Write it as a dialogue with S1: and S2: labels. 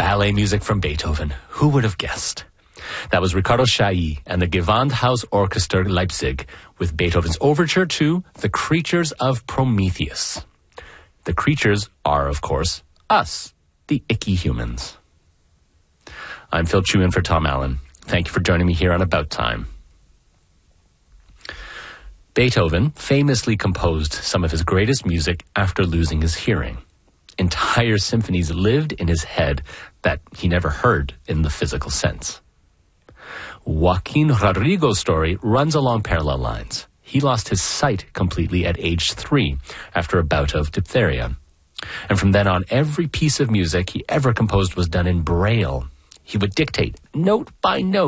S1: ballet music from Beethoven. Who would have guessed? That was Ricardo Chailly and the Gewandhaus Orchester Leipzig with Beethoven's overture to The Creatures of Prometheus. The creatures are, of course, us, the icky humans. I'm Phil Chu in for Tom Allen. Thank you for joining me here on About Time. Beethoven famously composed some of his greatest music after losing his hearing. Entire symphonies lived in his head that he never heard in the physical sense. Joaquin Rodrigo's story runs along parallel lines. He lost his sight completely at age 3 after a bout of diphtheria. And from then on, every piece of music he ever composed was done in Braille. He would dictate note by note